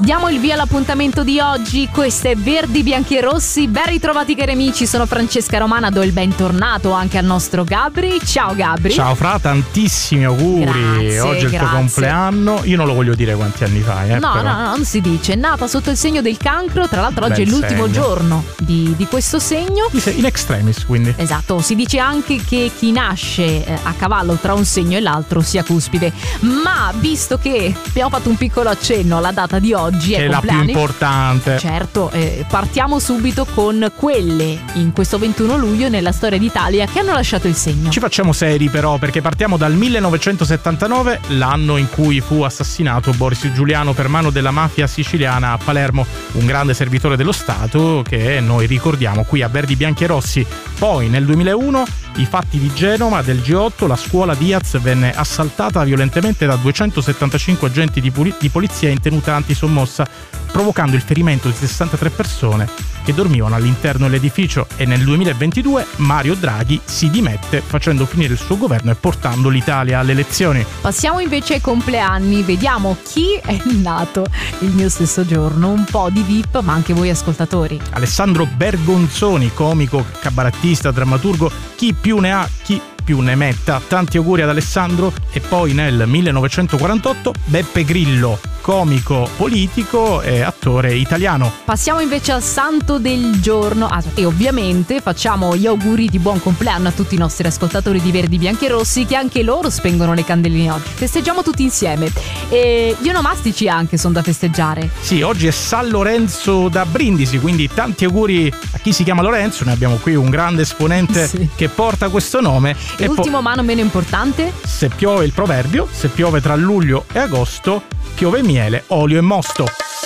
Diamo il via all'appuntamento di oggi. Questo è Verdi, Bianchi e Rossi. Ben ritrovati cari amici, sono Francesca Romana, do il bentornato anche al nostro Gabri. Ciao Gabri. Ciao Fra, tantissimi auguri. Grazie, oggi è il tuo compleanno. Io non lo voglio dire quanti anni fai. No, però. no, non si dice. È nata sotto il segno del cancro. Tra l'altro oggi è l'ultimo segno. giorno di questo segno. In extremis, quindi. Esatto, si dice anche che chi nasce a cavallo tra un segno e l'altro sia cuspide. Ma visto che abbiamo fatto un piccolo accenno alla data di oggi, che è la più importante. Certo, partiamo subito con quelle in questo 21 luglio nella storia d'Italia che hanno lasciato il segno. Ci facciamo seri però, perché partiamo dal 1979, l'anno in cui fu assassinato Boris Giuliano per mano della mafia siciliana a Palermo, un grande servitore dello Stato che noi ricordiamo qui a Verdi, Bianchi e Rossi. Poi nel 2001 i fatti di Genova del G8, la scuola Diaz venne assaltata violentemente da 275 agenti di polizia in tenuta antisommossa, provocando il ferimento di 63 persone che dormivano all'interno dell'edificio. E nel 2022 Mario Draghi si dimette facendo finire il suo governo e portando l'Italia alle elezioni. Passiamo invece ai compleanni, vediamo chi è nato il mio stesso giorno, un po' di VIP ma anche voi ascoltatori. Alessandro Bergonzoni, comico, cabarettista, drammaturgo, chi più ne ha, chi più ne metta. Tanti auguri ad Alessandro. E poi nel 1948 Beppe Grillo, comico, politico e attore italiano. Passiamo invece al santo del giorno e ovviamente facciamo gli auguri di buon compleanno a tutti i nostri ascoltatori di Verdi, Bianchi e Rossi, che anche loro spengono le candeline oggi. Festeggiamo tutti insieme. E gli onomastici anche sono da festeggiare. Sì, oggi è San Lorenzo da Brindisi, quindi tanti auguri a chi si chiama Lorenzo. Noi abbiamo qui un grande esponente che porta questo nome. E l'ultimo ma non meno importante: se piove il proverbio, se piove tra luglio e agosto, piove miele, olio e mosto.